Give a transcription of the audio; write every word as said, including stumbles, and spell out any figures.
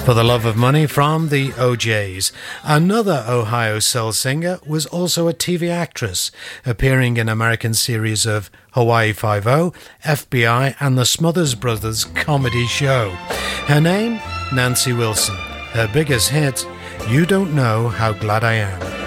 For the Love of Money from the O Js. Another Ohio soul singer was also a T V actress, appearing in American series of Hawaii Five-O, F B I and the Smothers Brothers comedy show. Her name, Nancy Wilson. Her biggest hit, You Don't Know How Glad I Am.